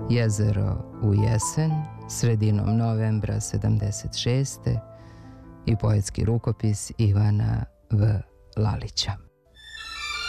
Jezero u jesen, sredinom novembra 76. i poetski rukopis Ivana V. Lalića.